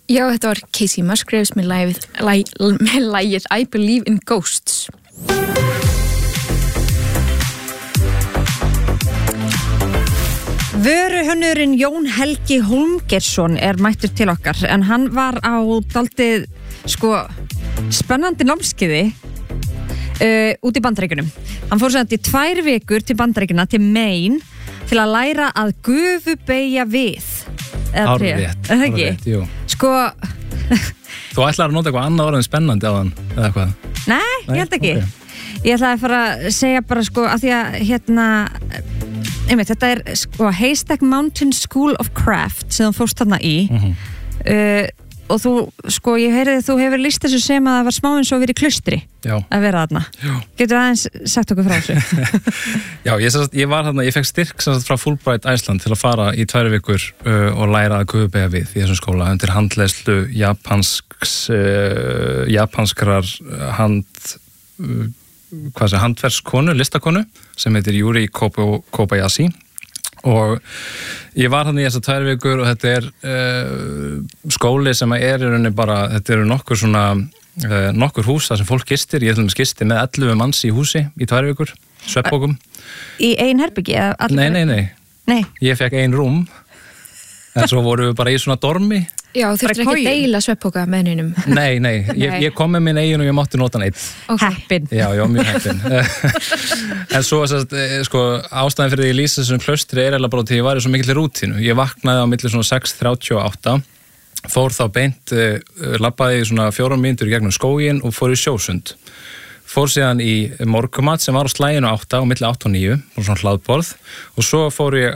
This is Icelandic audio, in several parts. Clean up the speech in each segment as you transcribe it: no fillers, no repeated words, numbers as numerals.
Já, þetta var Casey Musgraves með lagið I Believe in Ghosts. Vöruhönnurinn Jón Helgi Hólmgeirsson mættur til okkar en hann var á dálítið spennandi námskeiði út í Bandaríkjunum. Hann fór sem í 2 vikur til Bandaríkjuna til Maine til að læra að gufubeygja við. Hárrétt, jú. Þú ætlar að nota eitthvað annað orðin spennandi á hann eða hvað? Nei, ég held ekki. Okay. Ég ætlaði að fara að segja bara að því að þetta Haystack Mountain School of Craft sem þú fórst þarna í og þú, ég heyrði þú hefur lýst þessu sem að það var smá eins og verið í klaustri. Já. Að vera þarna. Já. Getur aðeins sagt okkur frá þessu? Já, ég var þarna, ég fekk styrk frá Fulbright Iceland til að fara í 2 vikur og læra að gufubeygja við í þessum skóla undir handleiðslu japanskrar handverkskonu, listakonu sem heitir Yuri Kobayashi og ég var hann í þessar 2 vikur og þetta skóli sem í rauninni bara, þetta eru nokkur hús þar sem fólk gistir, ég gisti með 11 manns í húsi í 2 vikur, svefnbókum. Í ein herbyggi? Nei. Ég fekk ein rúm en svo vorum við bara í svona dormi. Já, þú þurftir ekki deila svefnpoka með henninum. Nei, ég kom með minn eigin og ég mátti nota hann einn. Okay. Heppin. Já, mjög heppin. En svo, ástæðan fyrir því ég lýsa þessum klaustri eiginlega bara til ég var í svo mikilli rútínu. Ég vaknaði á milli svona 6:38, fór þá beint, labbaði svona 4 mínútur í gegnum skóginn og fór í sjósund. Fór síðan í morgumat sem var á slæginu 8 á milli 8 og 9, og svona hlaðborð, og svo fór ég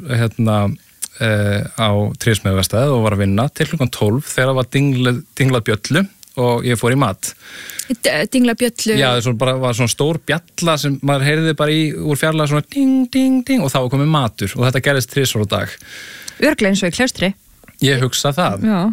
á Trésmiðjuvegstæðið og var að vinna til klukkan 12 þegar það var dinglað bjöllu og ég fór í mat. Dinglað bjöllu? Já, það var svona stór bjalla sem maður heyrði bara úr fjarlæg svona ding, ding, ding og þá var komið matur og þetta gerðist 3 á dag. Örugglega eins og í klaustri? Ég hugsa það. Já.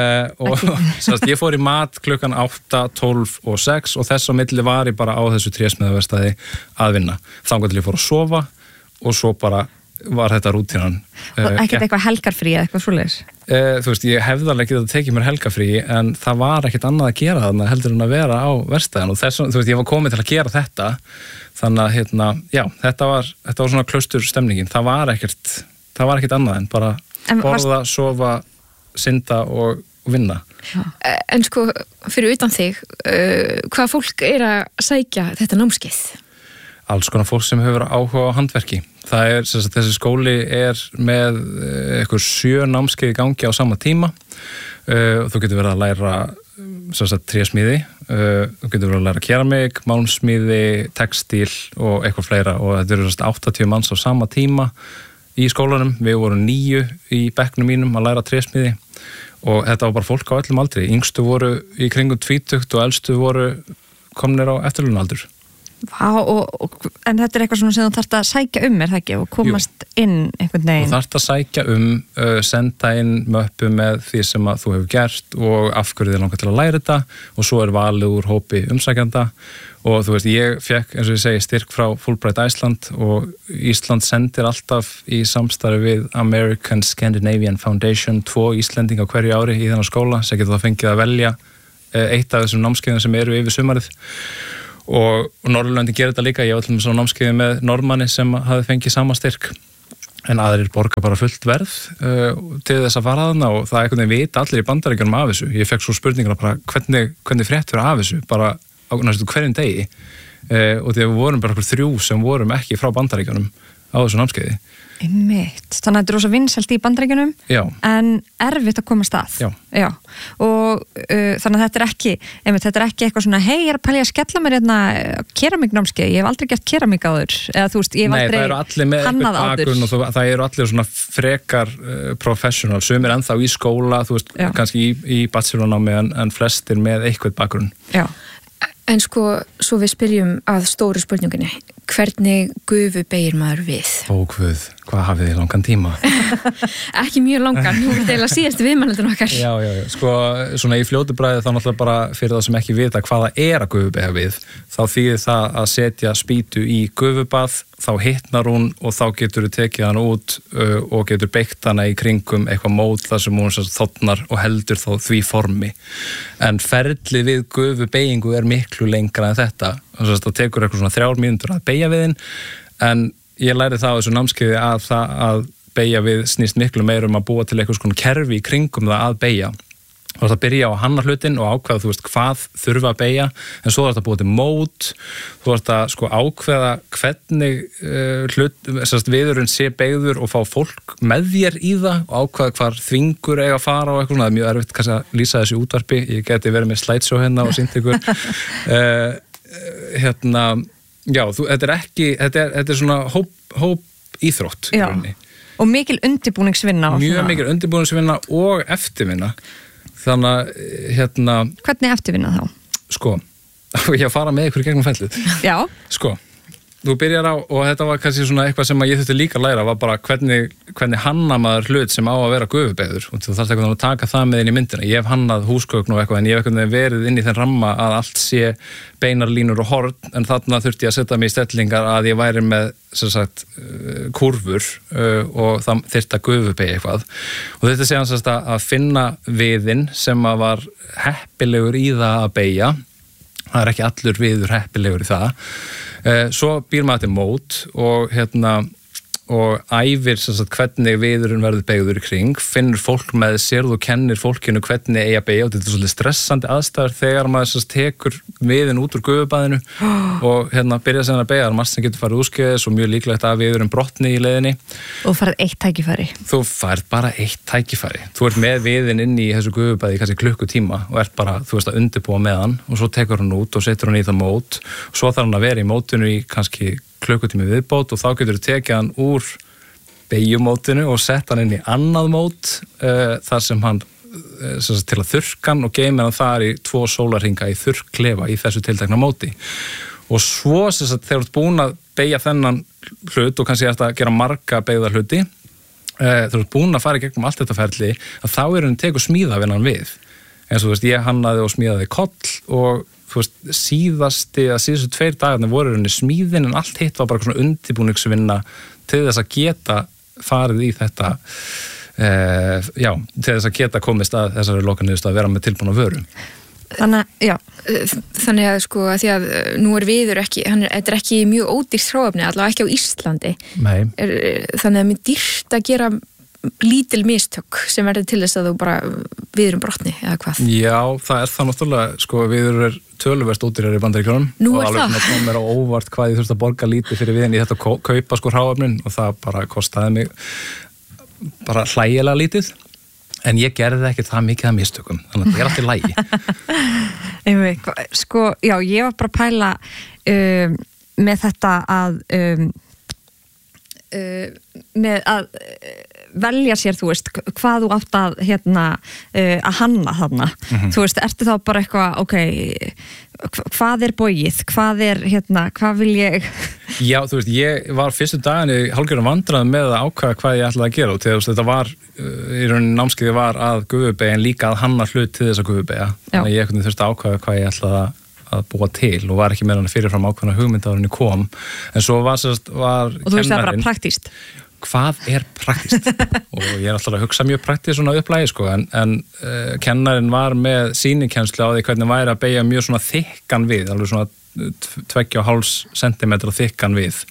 Og ég fór í mat klukkan 8, 12 og 6 og þess á milli var ég bara á þessu Trésmiðjuvegstæði að vinna. Þangað til ég fór að sofa og svo bara var þetta rútínan. Ekkert eitthvað helgarfrí eða eitthvað svoleiðis? Þú veist, ég hefði alveg getað að tekið mér helgarfrí en það var ekkert annað að gera þarna heldur en að vera á verkstæðinu og þess, þú veist, ég var komið til að gera þetta þannig að, já, þetta var svona klausturstemningin. Það var ekkert annað en bara borða, sofa, synda og vinna. En fyrir utan þig, hvað fólk að sækja þetta námskeið? Alls konar fólk sem hefur áhuga á handverki. Það þessi skóli með eitthvað 7 námskeið í gangi á sama tíma. Þú getur verið að læra trésmíði, þú getur verið að læra keramík, málmsmíði, textíl og eitthvað fleira og þetta eru 80 manns á sama tíma í skólanum. Við vorum 9 í bekknum mínum að læra trésmíði og þetta var bara fólk á öllum aldri. Yngstu voru í kringum 20 og elstu voru komnir á eftirlaunaaldur. Vá, en þetta er eitthvað svona sem þú þarft að sækja það ekki og komast inn einhvern veginn? Þú þarft að sækja senda inn möppu með því sem að þú hefur gert og af hverju þið langar til að læra þetta og svo valið úr hópi umsækjanda og þú veist, ég fekk, eins og ég segi, styrk frá Fulbright Iceland og Ísland sendir alltaf í samstarfi við American Scandinavian Foundation 2 Íslendinga á hverju ári í þennan skóla sem getur það fengið að velja eitt af þessum námskeiðum sem eru yfir sumarið. Og Norðurlöndin gerir þetta líka, ég var til með svona námskeiði með Norðmanni sem hafði fengið sama styrk en aðrir borga bara fullt verð til þess að fara þarna og það er einhvern veginn vita allir í Bandaríkjunum af þessu. Ég fekk svo spurninguna bara hvernig frétt fyrir af þessu bara á næstu hverjum degi og þegar við vorum bara 3 sem vorum ekki frá Bandaríkjunum á þessu námskeiði. Einmitt. Þannig að þetta er rosa vinsælt í Bandaríkjunum en erfitt að koma að stað. Já. Og þannig að þetta er ekki eitthvað svona hei, ég er að pælja að skella mér keramíknámskeið, ég hef aldrei gert keramík áður eða þú veist, ég hef aldrei hannað áður. Og það eru allir svona frekar professional, sumir ennþá í skóla, þú veist, kannski í bachelornámi en flestir með eitthvað bakgrunn. Já. En svo við spyrjum að stóru spurningunni, hvernig gufu beygir maður við? Ó guð, hvað hafið þið langan tíma? Ekki mjög langan, nú er þetta eiginlega síðastu viðmælandin okkar. Já, sko, svona í fljótu bragði þá náttúrulega bara fyrir það sem ekki vita hvað það að gufubeyga við, þá þýðir það að setja spýtu í gufubað, þá hitnar hún og þá getur þú tekið hana út og getur beygt hana í kringum eitthvað mót þar sem hún þotnar og heldur þá því formi. En ferli við gufubeygingu er miklu lengra en þetta. Það tekur eitthvað svona 3 mínútur að beygja við þinn, en ég læri það á þessu námskeiði að beygja við snýst miklu meira að búa til eitthvað svona kerfi í kringum það að beygja. Þú ert að byrja á að hanna hlutin og ákveða, þú veist, hvað þurfa að beygja, en svo ert að búa til mót, þú ert að ákveða hvernig viðurinn sé beygður og fá fólk með þér í það og ákveða hvar þvingur eiga að fara og eitthvað svona. Það er mjög erfitt kannski að lýsa þessu útvarpi, ég geti verið með slideshow hérna og sýnt ykkur. Já, þetta er svona hóp íþrótt í rauninni. Og mikil undirbúningsvinna. Mjög mikil undirbúningsvinna og eftirvinna. Þannig að Hvernig eftirvinna þá? Sko, ég að fara með ykkur í gegnum fellið. Já. Sko, þú byrjar á, og þetta var kannski svona eitthvað sem ég þurfti líka að læra, var bara hvernig hanna maður hlut sem á að vera gufubeygður, og þú þarft eitthvað að taka það með inn í myndina. Ég hef hannað húsgögn og eitthvað, en ég hef eitthvað verið inn í þenn ramma að allt sé beinar línur og horn, en þarna þurfti ég að setja mig í stellingar að ég væri með kurvur og það þyrfti að gufubeygja eitthvað. Og þetta sé hans að finna viðinn sem að var heppilegur í það að beygja. Það er ekki allur viður heppilegur í það. Svo býr maður til mót og æfir hvernig viðurinn verður beygður í kring, finnur fólk með sér og kennir fólkinu hvernig eigi að beygja, og þetta er svolítið stressandi aðstæður þegar maður tekur viðinn út úr gufubaðinu og byrja sem að beygja. Það er margt sem getur farið úrskeiðis og mjög líklegt að viðurinn brotni í leiðinni. Og farið 1 tækifæri. Þú færð bara 1 tækifæri. Þú ert með viðinn inn í þessu gufubaði kannski klukkutíma og ert bara, þú veist, að undirbúa með hann, og svo tekur hann út og setur hann í það mót, og svo þarf hann að vera í mótinu í kannski klukkutími viðbót, og þá getur þú tekið hann úr beygjumótinu og sett hann inn í annað mót þar sem hann til að þurrka hann og geymir hann þar í 2 sólarhringa í þurrklefa í þessu tiltekna móti. Og svo þegar þú ert búin að beygja þennan hlut og kannski ert að gera marga beygða hluti, þegar þú ert búin að fara í gegnum allt þetta ferli, að þá er hann tekur smíðavinnan við. Eins og þú veist, ég hannaði og smíðaði koll, og þú veist, síðustu 2 dagarnir voru henni smíðin, en allt hitt var bara svona undirbúningsvinna til þess að geta farið í þetta, til þess að geta komist að þessari lokaniðustu að vera með tilbúna vöru. Þannig að sko, að því að nú er viður ekki, þetta er ekki mjög ódýrt hráefni, allavega ekki á Íslandi. Nei. Þannig að mér dýrt að gera lítil mistök sem verður til þess að þú bara viðurum brotni, eða hvað? Já, það er það náttúrulega, sko, viður er töluvert ódýrar í Bandaríkjunum. Nú er og alveg það. Kom mér á óvart hvað ég þurfti að borga lítið fyrir viðinn í þetta kaupa sko hráefnin, og það bara kostaði mig bara hlægilega lítið. En ég gerði ekki það mikið að mistökum, þannig að það er alltaf lægi. Sko, já, ég var bara að pæla með þetta að með að velja sér, þú veist, hvað þú átt að að hanna þarna. Þú veist, ertu þá bara eitthvað, ok, hvað er bogið, hvað er hvað vil ég? Já, þú veist, ég var fyrstu daginn hálfgerðum vandræðum með að ákveða hvað ég ætlaði að gera, og þegar þetta var í rauninni námskeiði var að gufubeygja, en líka að hanna hlut til þess að gufubeygja. Þannig að ég þurfti að ákveða hvað ég ætlaði að búa til, og var ekki með hann fyrirfram ákveðna hugmynd að henni kom. En svo var og þú veist það bara praktískt. Hvað er praktískt? Og ég er alltaf að hugsa mjög praktískt svona upplægi, sko, en kennarinn var með sýnikennslu á því hvernig væri að beygja mjög svona þykkan við, alveg svona 2,5 cm þykkan við.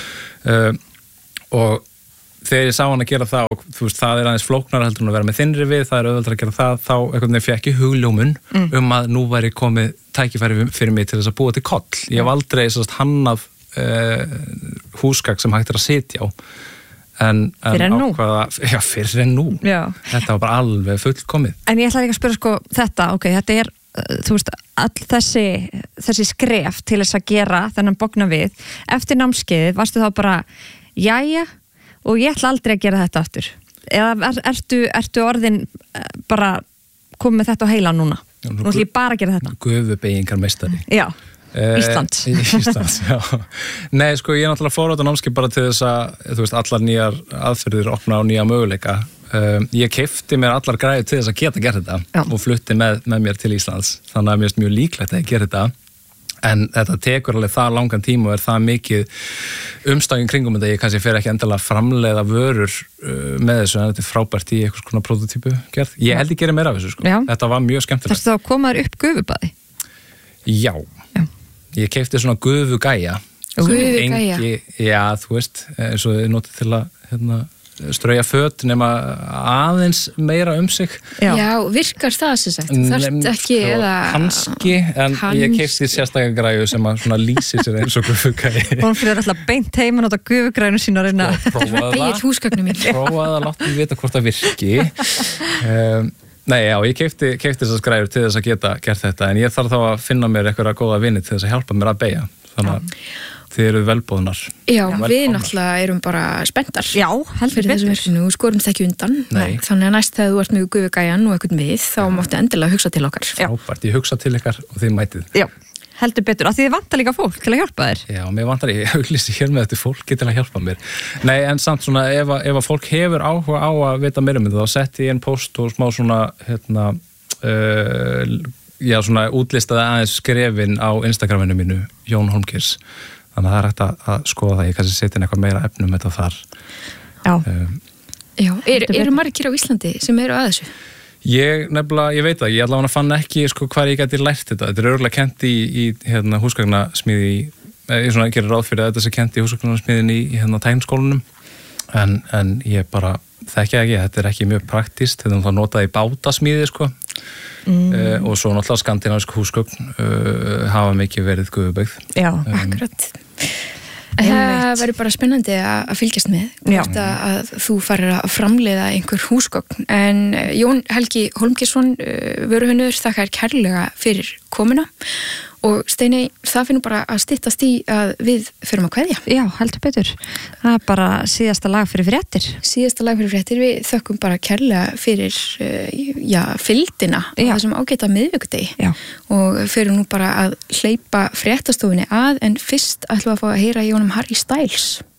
Og þegar ég sá hann að gera það, og þú veist, það er aðeins flóknara heldur en að vera með þynnri við, það er auðveldara að gera það, þá einhvern veginn fékk ég hugljómun að nú væri komið tækifæri fyrir mig til þess að búa til koll. Ég hef aldrei hannað húsgagn sem hægt er að sitja á. Fyrir en nú? Já, fyrir en nú. Já. Þetta var bara alveg fullkomið. En ég ætlaði ekki að spyrja, sko, þetta er, þú veist, all þessi skref til þess að gera þennan bogna við. Eftir námskeiðið varstu þá bara, jæja, og ég ætla aldrei að gera þetta aftur. Eða ertu orðin bara komið með þetta á heila núna? Nú ætla ég bara að gera þetta. Gufubeygingar meistari. Já. Íslands. Íslands, já. Nei, sko, ég náttúrulega fór á þetta námskeið bara til þess að, þú veist, allar nýjar aðferðir opna á nýja möguleika. Ég keypti mér allar græði til þess að geta gert þetta og flutti með mér til Íslands. Þannig að mér finnst mjög líklegt að ég gera þetta. En þetta tekur alveg það langan tíma og það mikið umstæðin kringum þetta. Ég kannski fer ekki endilega að framleiða vörur með þessu, en þetta frábært í eitthvað svona prototípu gerð. Ég held ég gera meira af þessu, sko. Þetta var mjög skemmtilegt. Þarftu þá að koma þér upp gufubaði? Já. Ég keypti svona gufugæja. Gufugæja? Já, þú veist, eins og þið notið til að strauja föt nema aðeins meira sig. Já, virkar það sem sagt? Þarft ekki eða... Hanski, en ég keypti sérstaklega græju sem að svona lýsi sér eins og gufugæji. Hún fyrir alltaf beint heima nota gufugrænu sína að reyna. Egið húsgögnum mín. Prófaði að láta mig vita hvort það virki. Nei, já, ég keypti þessar græjur til þess að geta gert þetta, en ég þarf þá að finna mér eitthvað góða vini til þess að hjálpa mér að beygja. Þannig að þið eru velbóðnar. Já, við náttúrulega erum bara spenntar. Já, heldur betur. Við skorumst ekki undan. Nei. Þannig að næst þegar þú ert með gufugæjan og eitthvað við, þá máttu endilega hugsa til okkar. Frábært, ég hugsa til ykkar og þið mætið. Já, heldur betur. Af því þið vantar líka fólk til að hjálpa þér. Já, mér vantar ég auglýsi hér með þetta fólki til að hjálpa mér. Nei, en samt svona, ef að fólk hefur áhuga á að vita meira um þetta, þá setti ég einn post og smá svona, svona útlistaði aðeins skrefin á Instagraminu mínu, Jón Holmgeirs. Þannig að það er hægt að skoða það. Ég kannski setja inn eitthvað meira efnum þetta þar. Já. Eru margir á Íslandi sem eru að þessu? Ég veit það. Ég allavega fann ekki hvað ég gæti lært þetta. Þetta er örgulega kent í húsgagnasmíði. Ég gerir ráð fyrir að þetta sé kent í húsgagnasmíðin í tækniskólanum. En ég bara þekki ekki. Þetta er ekki mjög praktískt. Þetta er náttúrulega notað í bátasmíði, og svo náttúrulega skandinavísk húsgögn hafa mikið verið gufubyggð. Já, akkurat. Það verður bara spennandi að fylgjast með hvort að þú farir að framleiða einhver húsgögn. En Jón Helgi Hólmgeirsson, vöruhönnuður, þakkar kærlega fyrir komuna. Og Steiney, það finnur bara að styttast í að við förum að kveðja. Já, heldur betur. Það er bara síðasta lag fyrir fréttir. Síðasta lag fyrir fréttir. Við þökkum bara kærlega fyrir fylgdina á þessum ágæta miðvikudegi. Já. Og förum nú bara að hleypa fréttastofunni að, en fyrst ætlum við að fá að heyra í honum Harry Styles.